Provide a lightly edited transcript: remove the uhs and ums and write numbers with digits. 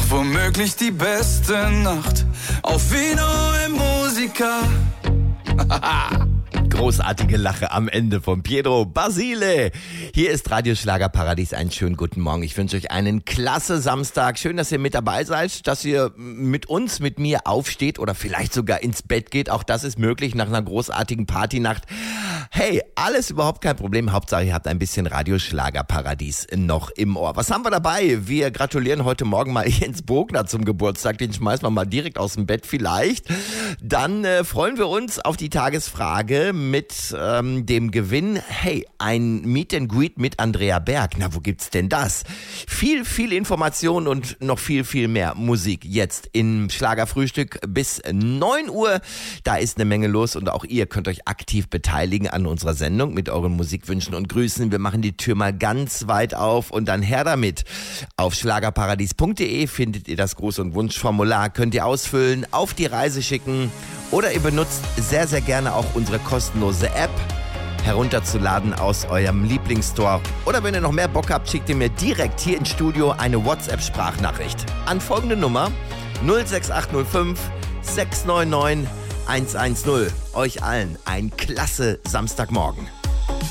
womöglich die beste Nacht auf Vino im Musica. Großartige Lache am Ende von Pietro Basile. Hier ist Radio Schlagerparadies. Einen schönen guten Morgen. Ich wünsche euch einen klasse Samstag. Schön, dass ihr mit dabei seid, dass ihr mit mir aufsteht oder vielleicht sogar ins Bett geht. Auch das ist möglich nach einer großartigen Partynacht. Hey, alles überhaupt kein Problem. Hauptsache, ihr habt ein bisschen Radio Schlagerparadies noch im Ohr. Was haben wir dabei? Wir gratulieren heute Morgen mal Jens Bogner zum Geburtstag. Den schmeißen wir mal direkt aus dem Bett vielleicht. Dann freuen wir uns auf die Tagesfrage mit dem Gewinn. Hey, ein Meet and Greet mit Andrea Berg. Na, wo gibt's denn das? Viel Information und noch viel mehr Musik. Jetzt im Schlagerfrühstück bis 9 Uhr. Da ist eine Menge los und auch ihr könnt euch aktiv beteiligen an unserer Sendung mit euren Musikwünschen und Grüßen. Wir machen die Tür mal ganz weit auf und dann her damit. Auf schlagerparadies.de findet ihr das Gruß- und Wunschformular. Könnt ihr ausfüllen, auf die Reise schicken oder ihr benutzt sehr gerne auch unsere kostenlose App, herunterzuladen aus eurem Lieblingsstore. Oder wenn ihr noch mehr Bock habt, schickt ihr mir direkt hier ins Studio eine WhatsApp-Sprachnachricht an folgende Nummer 06805 699 110. Euch allen ein klasse Samstagmorgen.